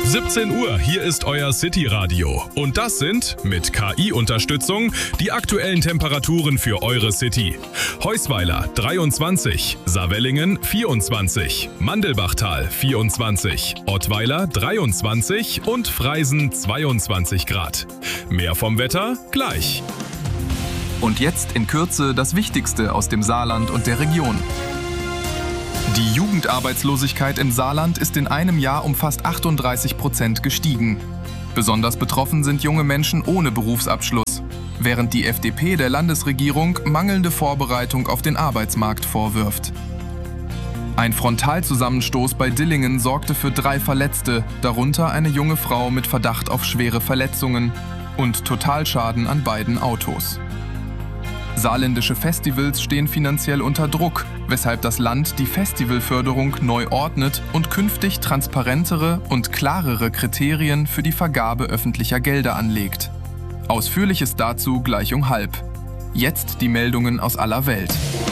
17 Uhr, hier ist euer City-Radio. Und das sind, mit KI-Unterstützung, die aktuellen Temperaturen für eure City. Heusweiler 23, Saarwellingen 24, Mandelbachtal 24, Ottweiler 23 und Freisen 22 Grad. Mehr vom Wetter gleich. Und jetzt in Kürze das Wichtigste aus dem Saarland und der Region. Die Jugendarbeitslosigkeit im Saarland ist in einem Jahr um fast 38% gestiegen. Besonders betroffen sind junge Menschen ohne Berufsabschluss, während die FDP der Landesregierung mangelnde Vorbereitung auf den Arbeitsmarkt vorwirft. Ein Frontalzusammenstoß bei Dillingen sorgte für 3 Verletzte, darunter eine junge Frau mit Verdacht auf schwere Verletzungen und Totalschaden an beiden Autos. Saarländische Festivals stehen finanziell unter Druck, weshalb das Land die Festivalförderung neu ordnet und künftig transparentere und klarere Kriterien für die Vergabe öffentlicher Gelder anlegt. Ausführliches dazu gleich um 12:30. Jetzt die Meldungen aus aller Welt.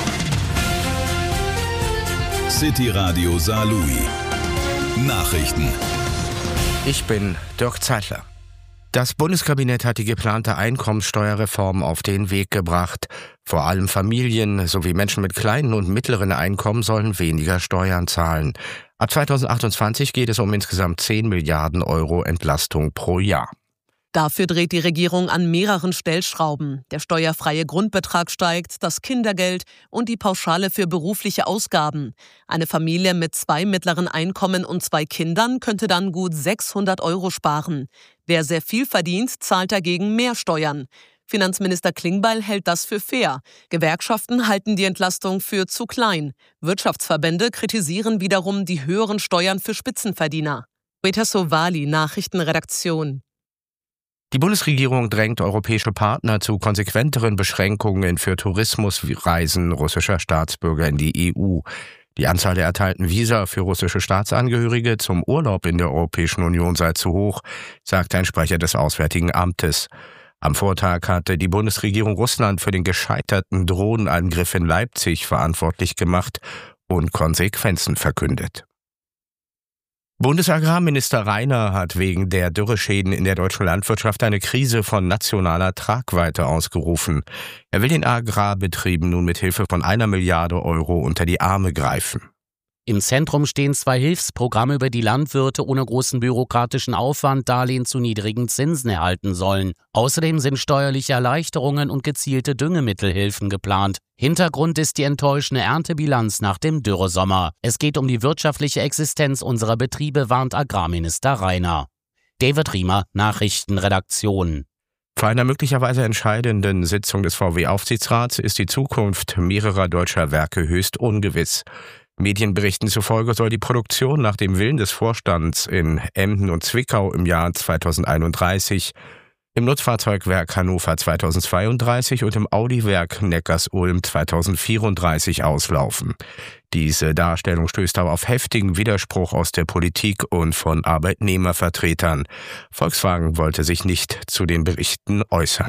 City Radio Saarlouis. Nachrichten. Ich bin Dirk Zeitler. Das Bundeskabinett hat die geplante Einkommenssteuerreform auf den Weg gebracht. Vor allem Familien sowie Menschen mit kleinen und mittleren Einkommen sollen weniger Steuern zahlen. Ab 2028 geht es um insgesamt 10 Milliarden Euro Entlastung pro Jahr. Dafür dreht die Regierung an mehreren Stellschrauben. Der steuerfreie Grundbetrag steigt, das Kindergeld und die Pauschale für berufliche Ausgaben. Eine Familie mit 2 mittleren Einkommen und 2 Kindern könnte dann gut 600 Euro sparen. Wer sehr viel verdient, zahlt dagegen mehr Steuern. Finanzminister Klingbeil hält das für fair. Gewerkschaften halten die Entlastung für zu klein. Wirtschaftsverbände kritisieren wiederum die höheren Steuern für Spitzenverdiener. Rita Sovali, Nachrichtenredaktion. Die Bundesregierung drängt europäische Partner zu konsequenteren Beschränkungen für Tourismusreisen russischer Staatsbürger in die EU. Die Anzahl der erteilten Visa für russische Staatsangehörige zum Urlaub in der Europäischen Union sei zu hoch, sagte ein Sprecher des Auswärtigen Amtes. Am Vortag hatte die Bundesregierung Russland für den gescheiterten Drohnenangriff in Leipzig verantwortlich gemacht und Konsequenzen verkündet. Bundesagrarminister Rainer hat wegen der Dürreschäden in der deutschen Landwirtschaft eine Krise von nationaler Tragweite ausgerufen. Er will den Agrarbetrieben nun mit Hilfe von 1 Milliarde Euro unter die Arme greifen. Im Zentrum stehen 2 Hilfsprogramme, über die Landwirte ohne großen bürokratischen Aufwand Darlehen zu niedrigen Zinsen erhalten sollen. Außerdem sind steuerliche Erleichterungen und gezielte Düngemittelhilfen geplant. Hintergrund ist die enttäuschende Erntebilanz nach dem Dürresommer. Es geht um die wirtschaftliche Existenz unserer Betriebe, warnt Agrarminister Rainer. David Riemer, Nachrichtenredaktion. Vor einer möglicherweise entscheidenden Sitzung des VW-Aufsichtsrats ist die Zukunft mehrerer deutscher Werke höchst ungewiss. Medienberichten zufolge soll die Produktion nach dem Willen des Vorstands in Emden und Zwickau im Jahr 2031, im Nutzfahrzeugwerk Hannover 2032 und im Audi-Werk Neckarsulm 2034 auslaufen. Diese Darstellung stößt aber auf heftigen Widerspruch aus der Politik und von Arbeitnehmervertretern. Volkswagen wollte sich nicht zu den Berichten äußern.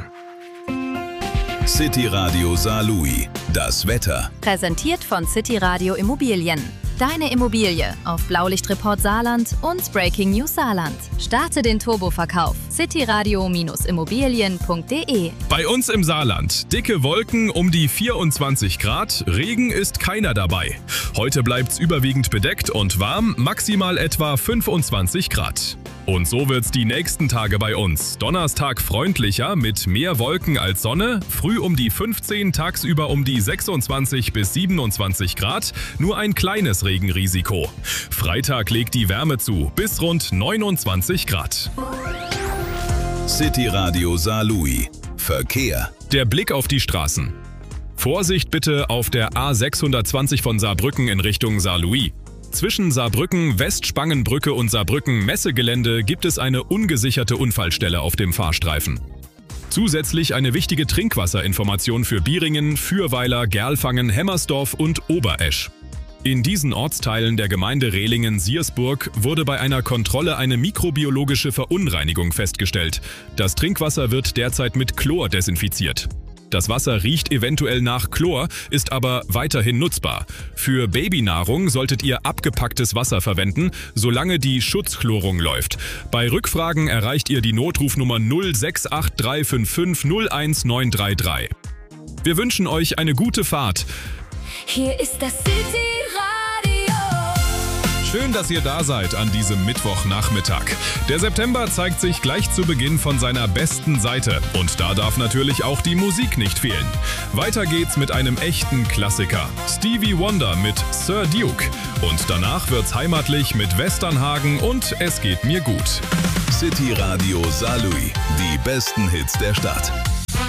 City Radio Saarlouis. Das Wetter. Präsentiert von City Radio Immobilien. Deine Immobilie auf Blaulichtreport Saarland und Breaking News Saarland. Starte den Turboverkauf. cityradio-immobilien.de. Bei uns im Saarland. Dicke Wolken um die 24 Grad. Regen ist keiner dabei. Heute bleibt's überwiegend bedeckt und warm, maximal etwa 25 Grad. Und so wird's die nächsten Tage bei uns. Donnerstag freundlicher mit mehr Wolken als Sonne, früh um die 15, tagsüber um die 26 bis 27 Grad, nur ein kleines Regenrisiko. Freitag legt die Wärme zu, bis rund 29 Grad. City Radio Saarlouis. Verkehr. Der Blick auf die Straßen. Vorsicht bitte auf der A620 von Saarbrücken in Richtung Saarlouis. Zwischen Saarbrücken, Westspangenbrücke und Saarbrücken Messegelände gibt es eine ungesicherte Unfallstelle auf dem Fahrstreifen. Zusätzlich eine wichtige Trinkwasserinformation für Bieringen, Fürweiler, Gerlfangen, Hemmersdorf und Oberesch. In diesen Ortsteilen der Gemeinde Rehlingen-Siersburg wurde bei einer Kontrolle eine mikrobiologische Verunreinigung festgestellt. Das Trinkwasser wird derzeit mit Chlor desinfiziert. Das Wasser riecht eventuell nach Chlor, ist aber weiterhin nutzbar. Für Babynahrung solltet ihr abgepacktes Wasser verwenden, solange die Schutzchlorung läuft. Bei Rückfragen erreicht ihr die Notrufnummer 068355 01933. Wir wünschen euch eine gute Fahrt. Hier ist das City Radio. Schön, dass ihr da seid an diesem Mittwochnachmittag. Der September zeigt sich gleich zu Beginn von seiner besten Seite. Und da darf natürlich auch die Musik nicht fehlen. Weiter geht's mit einem echten Klassiker. Stevie Wonder mit Sir Duke. Und danach wird's heimatlich mit Westernhagen und Es geht mir gut. City Radio Saarlouis. Die besten Hits der Stadt.